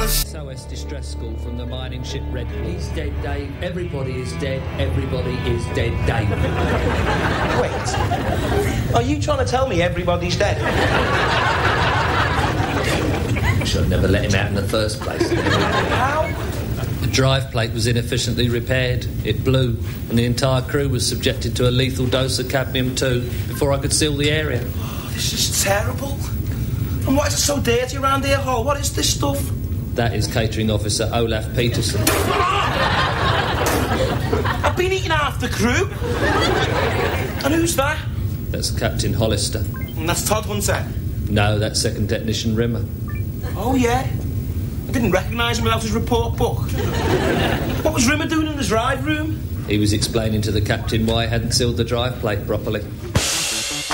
us. SOS Distress School from the mining ship Red. He's dead, Dave. Everybody is dead. Everybody is dead, Dave. Wait. Are you trying to tell me everybody's dead? Should have never let him out in the first place. How? The drive plate was inefficiently repaired. It blew, and the entire crew was subjected to a lethal dose of cadmium-2 before I could seal the area. Oh, this is terrible. And why is it so dirty around here, Hall? What is this stuff? That is catering officer Olaf Peterson. I've been eating half the crew. And who's that? That's Captain Hollister. And that's Todd Hunter. No, that's second technician Rimmer. Oh, yeah? I didn't recognise him without his report book. What was Rimmer doing in the drive room? He was explaining to the captain why I hadn't sealed the drive plate properly.